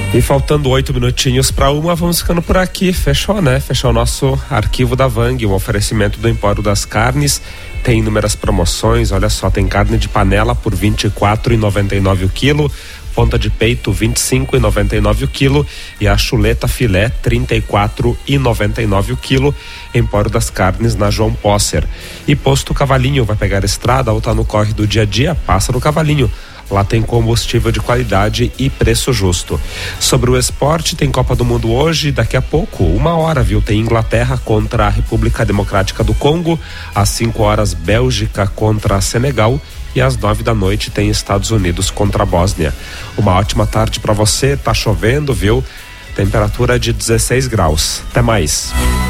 E faltando 8 minutinhos para 1, vamos ficando por aqui. Fechou, né? Fechou o nosso arquivo da Vang, um oferecimento do Empório das Carnes. Tem inúmeras promoções, olha só, tem carne de panela por R$ 24,99 o quilo, ponta de peito R$ 25,99 o quilo e a chuleta filé R$ 34,99 o quilo. Empório das Carnes na João Posser. E Posto Cavalinho, vai pegar estrada ou tá no corre do dia a dia, passa no Cavalinho. Lá tem combustível de qualidade e preço justo. Sobre o esporte, tem Copa do Mundo hoje, daqui a pouco, 1h, viu? Tem Inglaterra contra a República Democrática do Congo, às 5h, Bélgica contra a Senegal e às 9h tem Estados Unidos contra a Bósnia. Uma ótima tarde para você, tá chovendo, viu? Temperatura de 16 graus. Até mais.